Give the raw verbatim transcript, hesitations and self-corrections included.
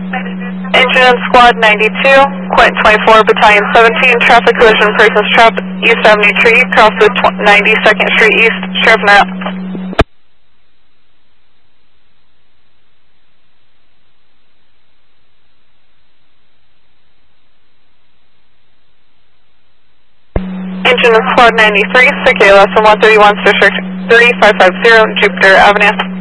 Engine Squad ninety-two, Quint twenty-four, Battalion seventeen, traffic collision, persons trapped, East Avenue Tree, cross the ninety-second Street East, sheriff now. Engine Squad ninety-three, circulate less than one thirty-one, District three five five zero, Jupiter Avenue.